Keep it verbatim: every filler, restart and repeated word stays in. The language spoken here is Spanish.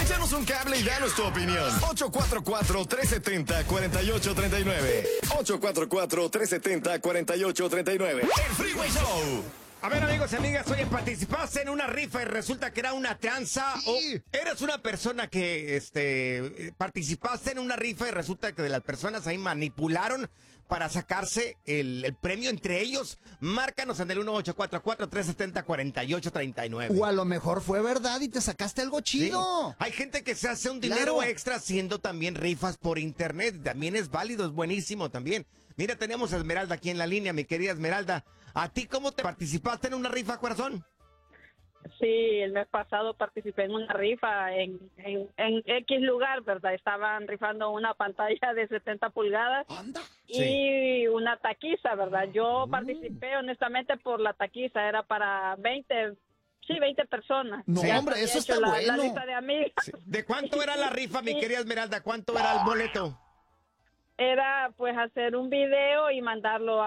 Échanos un cable y danos tu opinión. ocho cuatro cuatro, tres siete cero, cuatro ocho tres nueve. ocho cuatro cuatro, tres siete cero, cuatro ocho tres nueve. El Freeway Show. A ver, amigos y amigas, oye, participaste en una rifa y resulta que era una tranza, Sí. o eres una persona que, este, participaste en una rifa y resulta que de las personas ahí manipularon para sacarse el, el premio entre ellos. Márcanos en el uno ocho cuatro cuatro, tres siete cero, cuatro ocho tres nueve. O a lo mejor fue verdad y te sacaste algo chido. Sí. Hay gente que se hace un dinero Claro. extra haciendo también rifas por internet. También es válido, es buenísimo también. Mira, tenemos a Esmeralda aquí en la línea, mi querida Esmeralda. ¿A ti cómo te participaste en una rifa, corazón? Sí, el mes pasado participé en una rifa en, en, en X lugar, ¿verdad? Estaban rifando una pantalla de setenta pulgadas Anda. y una taquiza, ¿verdad? Yo participé honestamente por la taquiza, era para veinte, sí, veinte personas. No, Ya hombre, había eso hecho está la, bueno. la lista de amigas. ¿De cuánto era la rifa, mi Sí. querida Esmeralda? ¿Cuánto era el boleto? Era pues hacer un video y mandarlo